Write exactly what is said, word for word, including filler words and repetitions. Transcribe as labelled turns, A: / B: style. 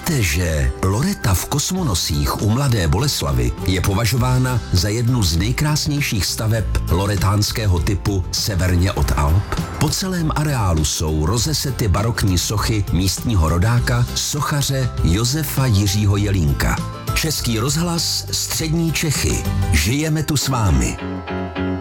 A: Víte, že loreta v Kosmonosích u Mladé Boleslavi je považována za jednu z nejkrásnějších staveb loretánského typu severně od Alp? Po celém areálu jsou rozesety barokní sochy místního rodáka, sochaře Josefa Jiřího Jelínka. Český rozhlas, Střední Čechy. Žijeme tu s vámi.